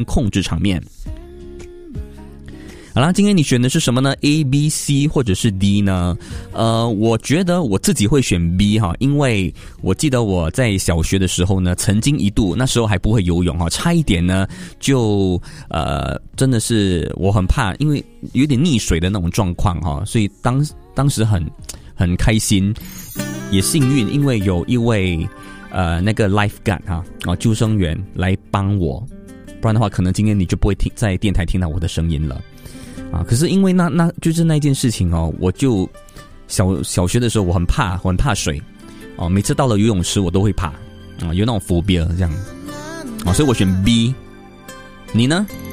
控制场面。好啦，今天你选的是什么呢？ A、B、C 或者是 D 呢？我觉得我自己会选 B 哈，因为我记得我在小学的时候呢，曾经一度那时候还不会游泳哈，差一点呢就真的是我很怕，因为有点溺水的那种状况哈，所以当时很开心，也幸运，因为有一位那个 lifeguard 哈救生员来帮我，不然的话可能今天你就不会在电台听到我的声音了。可是因为那就是那件事情哦，我就小学的时候我很怕水哦，每次到了游泳池我都会怕有那种phobia这样所以我选 B， 你呢？